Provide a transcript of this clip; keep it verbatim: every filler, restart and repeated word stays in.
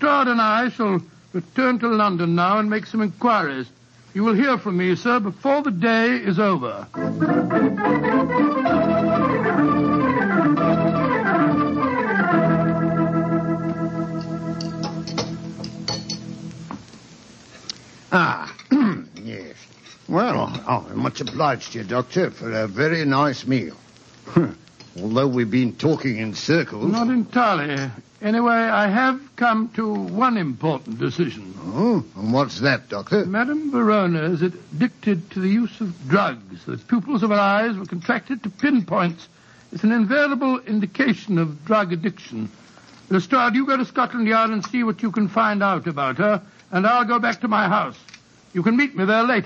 Lestrade and I shall return to London now and make some inquiries. You will hear from me, sir, before the day is over. Ah, yes. Well, oh, I'm much obliged to you, Doctor, for a very nice meal. Although we've been talking in circles. Not entirely. Anyway, I have come to one important decision. Oh, and what's that, Doctor? Madame Verona is addicted to the use of drugs. The pupils of her eyes were contracted to pinpoints. It's an invariable indication of drug addiction. Lestrade, you go to Scotland Yard and see what you can find out about her, and I'll go back to my house. You can meet me there later.